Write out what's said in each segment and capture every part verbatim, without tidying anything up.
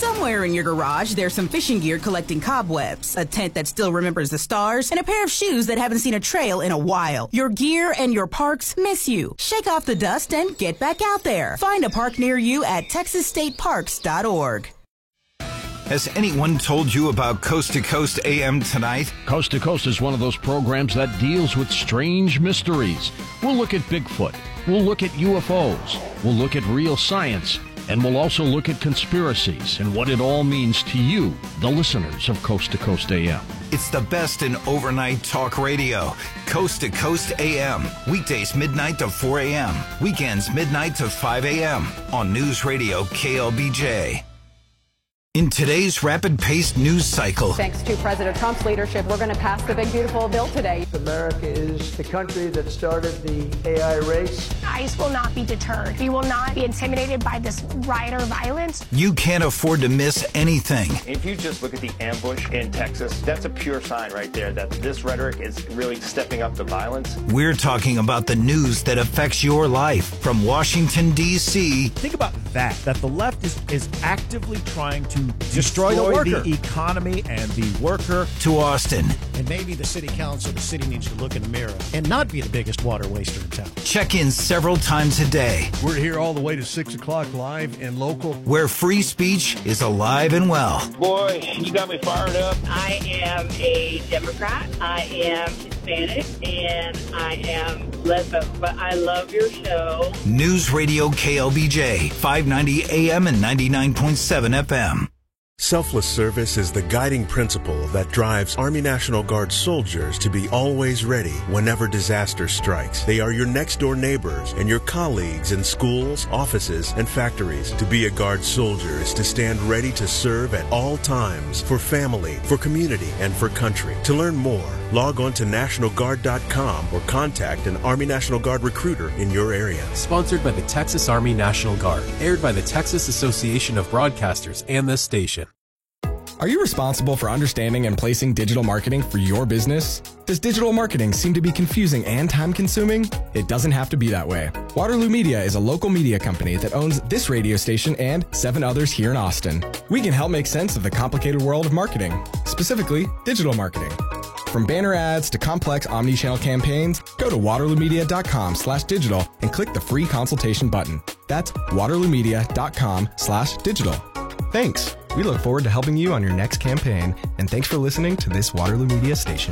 Somewhere in your garage, there's some fishing gear collecting cobwebs, a tent that still remembers the stars, and a pair of shoes that haven't seen a trail in a while. Your gear and your parks miss you. Shake off the dust and get back out there. Find a park near you at texas state parks dot org. Has anyone told you about Coast to Coast A M tonight? Coast to Coast is one of those programs that deals with strange mysteries. We'll look at Bigfoot. We'll look at U F Os. We'll look at real science. And we'll also look at conspiracies and what it all means to you, the listeners of Coast to Coast A M. It's the best in overnight talk radio. Coast to Coast A M. Weekdays midnight to four a.m. Weekends midnight to five a.m. on News Radio K L B J. In today's rapid-paced news cycle. Thanks to President Trump's leadership, we're going to pass the big, beautiful bill today. America is the country that started the A I race. ICE will not be deterred. We will not be intimidated by this rioter violence. You can't afford to miss anything. If you just look at the ambush in Texas, that's a pure sign right there that this rhetoric is really stepping up the violence. We're talking about the news that affects your life from Washington, D C. Think about that, that the left is, is actively trying to Destroy, destroy the worker, the economy and the worker, to Austin. And maybe the city council, the city needs to look in the mirror and not be the biggest water waster in town. Check in several times a day. We're here all the way to six o'clock live and local, where free speech is alive and well. Boy, you got me fired up. I am a Democrat. I am Hispanic, and I am lesbian. But I love your show. News Radio K L B J, five ninety A M and ninety-nine point seven F M. Selfless service is the guiding principle that drives Army National Guard soldiers to be always ready whenever disaster strikes. They are your next-door neighbors and your colleagues in schools, offices, and factories. To be a Guard soldier is to stand ready to serve at all times for family, for community, and for country. To learn more, log on to National Guard dot com or contact an Army National Guard recruiter in your area. Sponsored by the Texas Army National Guard. Aired by the Texas Association of Broadcasters and this station. Are you responsible for understanding and placing digital marketing for your business? Does digital marketing seem to be confusing and time-consuming? It doesn't have to be that way. Waterloo Media is a local media company that owns this radio station and seven others here in Austin. We can help make sense of the complicated world of marketing, specifically digital marketing. From banner ads to complex omni-channel campaigns, go to waterloo media dot com slash digital and click the free consultation button. That's waterloo media dot com slash digital. Thanks. We look forward to helping you on your next campaign, and thanks for listening to this Waterloo Media station.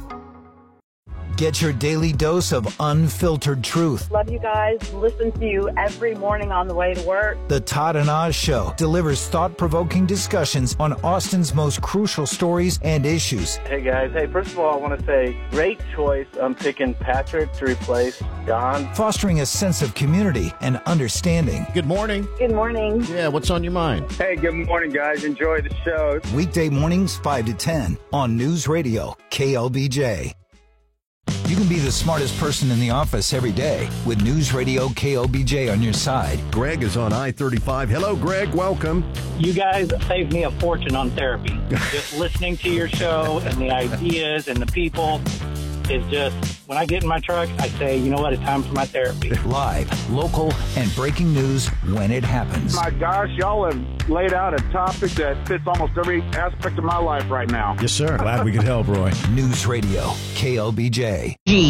Get your daily dose of unfiltered truth. Love you guys. Listen to you every morning on the way to work. The Todd and Oz Show delivers thought-provoking discussions on Austin's most crucial stories and issues. Hey, guys. Hey, first of all, I want to say great choice. I'm picking Patrick to replace John. Fostering a sense of community and understanding. Good morning. Good morning. Yeah, what's on your mind? Hey, good morning, guys. Enjoy the show. Weekday mornings, five to ten on News Radio K L B J. You can be the smartest person in the office every day with News Radio K L B J on your side. Greg is on I thirty-five. Hello, Greg. Welcome. You guys saved me a fortune on therapy. Just listening to your show and the ideas and the people is just, when I get in my truck, I say, you know what, it's time for my therapy. Live, local, and breaking news when it happens. My gosh, y'all have laid out a topic that fits almost every aspect of my life right now. Yes, sir. Glad we could help, Roy. News Radio, K L B J. G.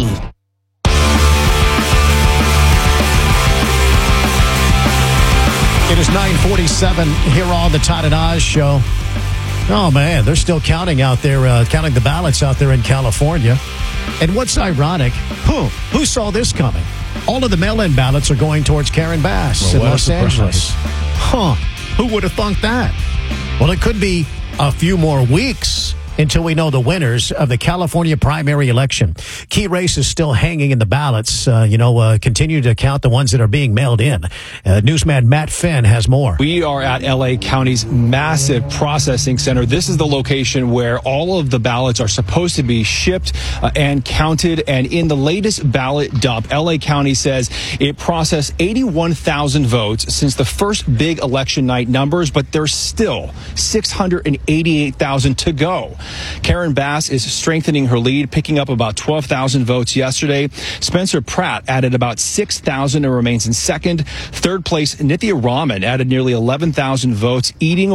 It is nine forty-seven here on the Todd and Oz Show. Oh, man, they're still counting out there, uh, counting the ballots out there in California. And what's ironic, who, who saw this coming? All of the mail-in ballots are going towards Karen Bass well, in Los Angeles. Huh, who would have thunk that? Well, it could be a few more weeks until we know the winners of the California primary election. Key races still hanging in the ballots. Uh, you know, uh, continue to count the ones that are being mailed in. Uh, newsman Matt Finn has more. We are at L A County's massive processing center. This is the location where all of the ballots are supposed to be shipped uh, and counted. And in the latest ballot dump, L A County says it processed eighty-one thousand votes since the first big election night numbers, but there's still six hundred eighty-eight thousand to go. Karen Bass is strengthening her lead, picking up about twelve thousand votes yesterday. Spencer Pratt added about six thousand and remains in second. Third place, Nithya Raman added nearly eleven thousand votes, eating